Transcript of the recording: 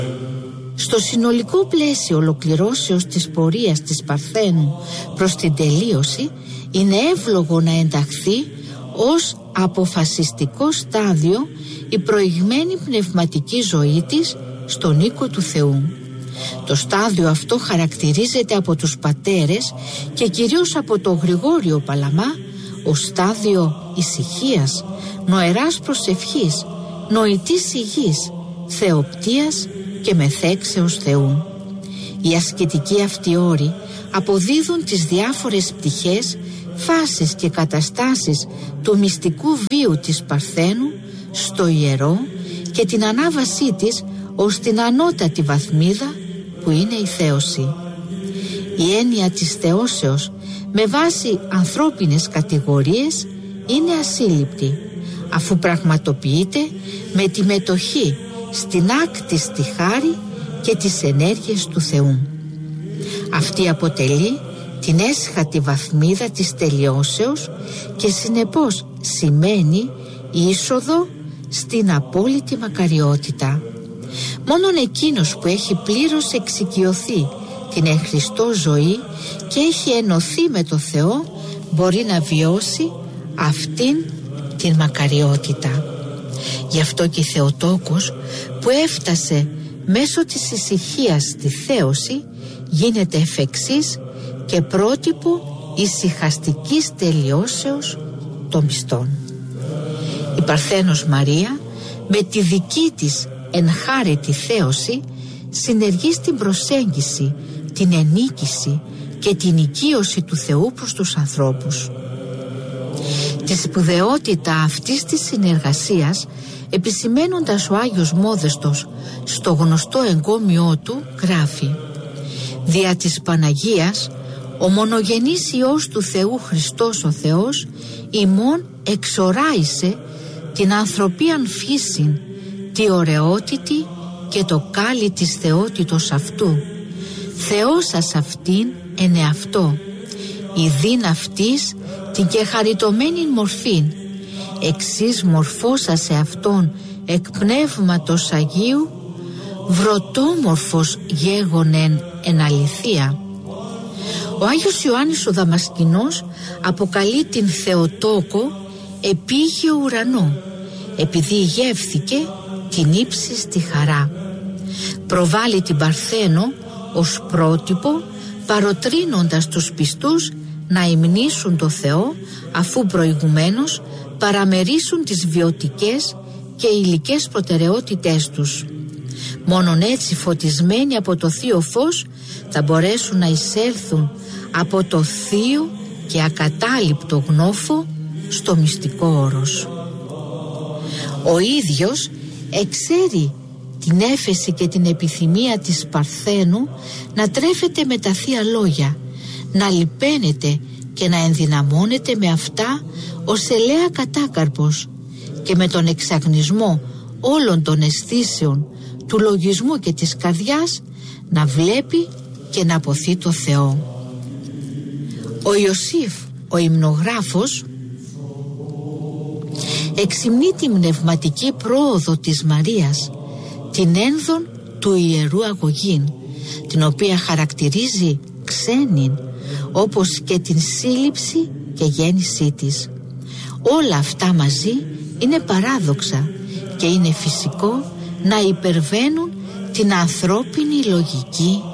Στο συνολικό πλαίσιο ολοκληρώσεως της πορείας της Παρθένου προς την τελείωση, είναι εύλογο να ενταχθεί ως αποφασιστικό στάδιο η προηγμένη πνευματική ζωή της στον οίκο του Θεού. Το στάδιο αυτό χαρακτηρίζεται από τους πατέρες και κυρίως από τον Γρηγόριο Παλαμά ως στάδιο ησυχίας, νοεράς προσευχής, νοητής υγιής, θεοπτίας και μεθέξεως Θεού. Οι ασκητικοί αυτοί όροι αποδίδουν τις διάφορες πτυχές, φάσεις και καταστάσεις του μυστικού βίου της Παρθένου στο ιερό και την ανάβασή της ως την ανώτατη βαθμίδα που είναι η θέωση. Η έννοια της θεώσεως με βάση ανθρώπινες κατηγορίες είναι ασύλληπτη, αφού πραγματοποιείται με τη μετοχή στην άκτιστη χάρη και τις ενέργειες του Θεού. Αυτή αποτελεί την έσχατη βαθμίδα της τελειώσεως και συνεπώς σημαίνει είσοδο στην απόλυτη μακαριότητα. Μόνον εκείνος που έχει πλήρως εξοικειωθεί την εν Χριστώ ζωή και έχει ενωθεί με το Θεό μπορεί να βιώσει αυτήν την μακαριότητα. Γι' αυτό και η Θεοτόκος που έφτασε μέσω της ησυχίας στη θέωση γίνεται εφ' εξής και πρότυπο ησυχαστικής τελειώσεως των μυστών. Η Παρθένος Μαρία με τη δική της ενχάρητη θέωση συνεργεί στην προσέγγιση, την ενίκηση και την οικείωση του Θεού προς τους ανθρώπους. Τη σπουδαιότητα αυτής της συνεργασίας επισημαίνοντας ο Άγιος Μόδεστος στο γνωστό εγκόμιό του γράφει: «Δια της Παναγίας ο μονογενής Υιός του Θεού Χριστός ο Θεός ημών εξοράισε την ανθρωπίαν φύσιν, τη ωραιότητη και το κάλλη της θεότητος αυτού. Θεώσας αυτήν εν εαυτό, ειδήν αυτής την και χαριτωμένην μορφήν, εξής μορφώσασε αυτόν εκ πνεύματος Αγίου, βρωτόμορφος γέγονεν εν αληθεία». Ο Άγιος Ιωάννης ο Δαμασκηνός αποκαλεί την Θεοτόκο επίγειο ουρανό, επειδή γεύθηκε την ύψιστη χαρά. Προβάλλει την Παρθένο ως πρότυπο, παροτρύνοντας τους πιστούς να υμνήσουν το Θεό, αφού προηγουμένως παραμερίσουν τις βιωτικές και υλικές προτεραιότητές τους. Μόνον έτσι φωτισμένοι από το Θείο Φως θα μπορέσουν να εισέλθουν από το θείο και ακατάληπτο γνώφο στο μυστικό όρος. Ο ίδιος εξέρει την έφεση και την επιθυμία της Παρθένου να τρέφεται με τα Θεία Λόγια, να λυπαίνεται και να ενδυναμώνεται με αυτά ως ελαία κατάκαρπος και με τον εξαγνισμό όλων των αισθήσεων του λογισμού και της καρδιάς να βλέπει και να αποθεί το Θεό. Ο Ιωσήφ, ο υμνογράφος, εξυμνεί την πνευματική πρόοδο της Μαρίας, την ένδον του ιερού αγωγήν, την οποία χαρακτηρίζει ξένην, όπως και την σύλληψη και γέννησή της. Όλα αυτά μαζί είναι παράδοξα και είναι φυσικό να υπερβαίνουν την ανθρώπινη λογική